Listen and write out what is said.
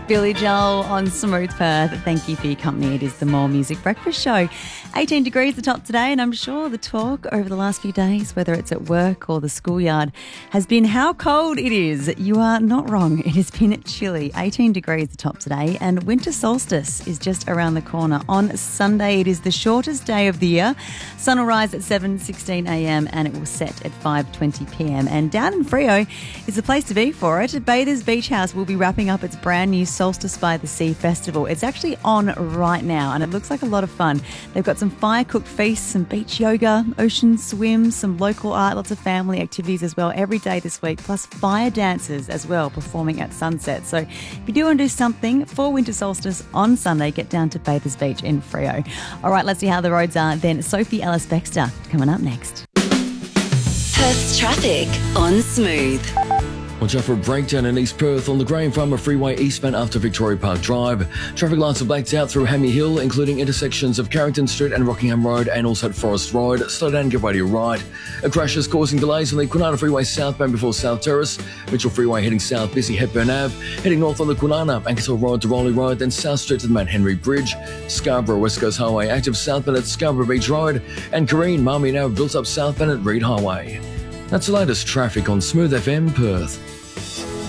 Billy Joel on Smooth Perth. Thank you for your company. It is the More Music Breakfast Show. 18 degrees the top today, and I'm sure the talk over the last few days, whether it's at work or the schoolyard, has been how cold it is. You are not wrong. It has been chilly. 18 degrees the top today, and winter solstice is just around the corner. On Sunday, it is the shortest day of the year. Sun will rise at 7:16am and it will set at 5:20pm. And down in Freo is the place to be for it. Bathers Beach House will be wrapping up its brand new Solstice by the Sea Festival. It's actually on right now and it looks like a lot of fun. They've got some fire-cooked feasts, some beach yoga, ocean swims, some local art, lots of family activities as well every day this week, plus fire dancers as well performing at sunset. So if you do want to do something for winter solstice on Sunday, get down to Bathers Beach in Freo. All right, let's see how the roads are then. Sophie Ellis-Bextor coming up next. Perth's traffic on Smooth. Watch out for a breakdown in East Perth on the Graham Farmer Freeway eastbound after Victoria Park Drive. Traffic lights are blacked out through Hammy Hill, including intersections of Carrington Street and Rockingham Road and also at Forest Road. Slow down and get way to your right. A crash is causing delays on the Kwinana Freeway southbound before South Terrace. Mitchell Freeway heading south, busy Hepburn Ave. Heading north on the Kwinana, Ankersall Road to Rowley Road, then South Street to the Mount Henry Bridge. Scarborough West Coast Highway active southbound at Scarborough Beach Road. And Kareen, Marmion Ave built up southbound at Reed Highway. That's the latest traffic on Smooth FM Perth.